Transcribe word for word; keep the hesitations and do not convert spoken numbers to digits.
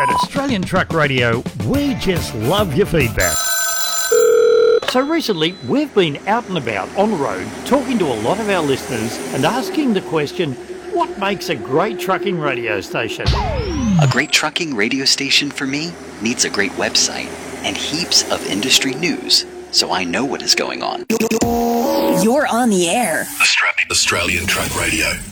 At Australian Truck Radio, we just love your feedback. So recently, we've been out and about on the road talking to a lot of our listeners and asking the question, what makes a great trucking radio station? A great trucking radio station for me needs a great website and heaps of industry news, so I know what is going on. You're on the air. Australian Truck Radio.